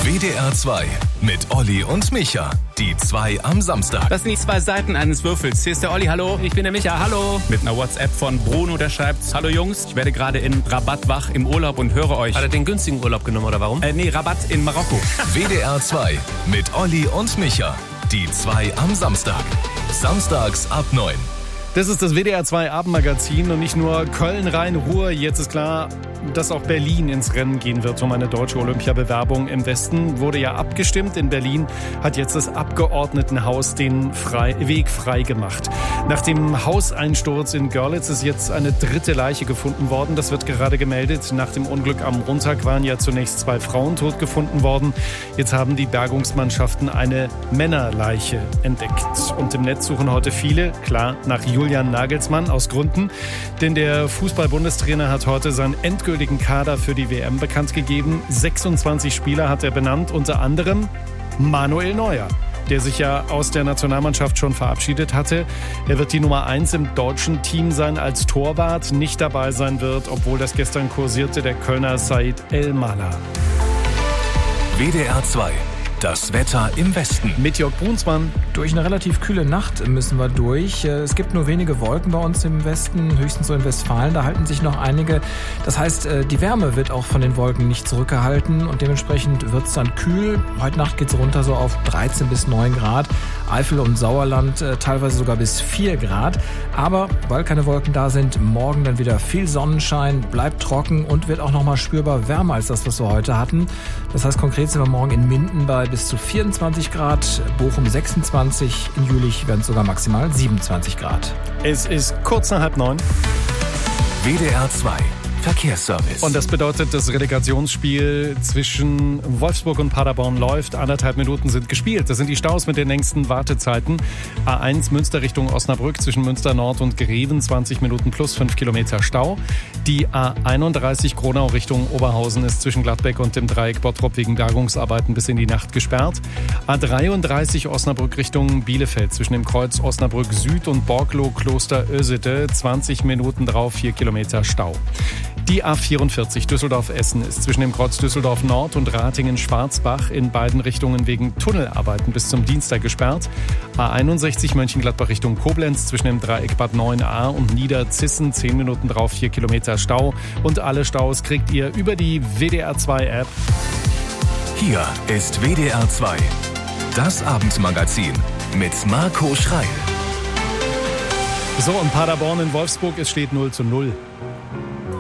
WDR 2 mit Olli und Micha. Die 2 am Samstag. Das sind die 2 Seiten eines Würfels. Hier ist der Olli, hallo. Ich bin der Micha, hallo. Mit einer WhatsApp von Bruno, der schreibt: Hallo Jungs, ich werde gerade in Rabat wach im Urlaub und höre euch. Hat er den günstigen Urlaub genommen oder warum? Nee, Rabat in Marokko. WDR 2 mit Olli und Micha. Die 2 am Samstag. Samstags ab 9. Das ist das WDR 2 Abendmagazin und nicht nur Köln, Rhein, Ruhr. Jetzt ist klar, dass auch Berlin ins Rennen gehen wird um eine deutsche Olympiabewerbung. Im Westen wurde ja abgestimmt. In Berlin hat jetzt das Abgeordnetenhaus den Weg frei gemacht. Nach dem Hauseinsturz in Görlitz ist jetzt eine 3. Leiche gefunden worden. Das wird gerade gemeldet. Nach dem Unglück am Montag waren ja zunächst 2 Frauen tot gefunden worden. Jetzt haben die Bergungsmannschaften eine Männerleiche entdeckt. Und im Netz suchen heute viele, klar, nach Julian Nagelsmann aus Gründen. Denn der Fußball-Bundestrainer hat heute seinen endgültigen Kader für die WM bekannt gegeben. 26 Spieler hat er benannt, unter anderem Manuel Neuer, der sich ja aus der Nationalmannschaft schon verabschiedet hatte. Er wird die Nummer 1 im deutschen Team sein als Torwart. Nicht dabei sein wird, obwohl das gestern kursierte, der Kölner Said El-Mala. WDR 2. Das Wetter im Westen. Mit Jörg Brunsmann. Durch eine relativ kühle Nacht müssen wir durch. Es gibt nur wenige Wolken bei uns im Westen, höchstens so in Westfalen. Da halten sich noch einige. Das heißt, die Wärme wird auch von den Wolken nicht zurückgehalten und dementsprechend wird es dann kühl. Heute Nacht geht es runter so auf 13 bis 9 Grad. Eifel und Sauerland teilweise sogar bis 4 Grad. Aber weil keine Wolken da sind, morgen dann wieder viel Sonnenschein, bleibt trocken und wird auch nochmal spürbar wärmer als das, was wir heute hatten. Das heißt, konkret sind wir morgen in Minden bei bis zu 24 Grad, Bochum 26, in Jülich werden es sogar maximal 27 Grad. Es ist kurz nach 8:30. WDR 2 Verkehrsservice. Und das bedeutet, das Relegationsspiel zwischen Wolfsburg und Paderborn läuft. 1,5 Minuten sind gespielt. Das sind die Staus mit den längsten Wartezeiten. A1 Münster Richtung Osnabrück zwischen Münster Nord und Greven 20 Minuten plus 5 Kilometer Stau. Die A31 Gronau Richtung Oberhausen ist zwischen Gladbeck und dem Dreieck Bottrop wegen Bergungsarbeiten bis in die Nacht gesperrt. A33 Osnabrück Richtung Bielefeld zwischen dem Kreuz Osnabrück Süd und Borglo Kloster Ösede 20 Minuten drauf, 4 Kilometer Stau. Die A44 Düsseldorf-Essen ist zwischen dem Kreuz Düsseldorf Nord und Ratingen-Schwarzbach in beiden Richtungen wegen Tunnelarbeiten bis zum Dienstag gesperrt. A61 Mönchengladbach Richtung Koblenz zwischen dem Dreieck Bad 9a und Niederzissen 10 Minuten drauf, 4 Kilometer Stau. Und alle Staus kriegt ihr über die WDR 2 App. Hier ist WDR 2. Das Abendmagazin mit Marco Schreil. So, und Paderborn in Wolfsburg, es steht 0:0.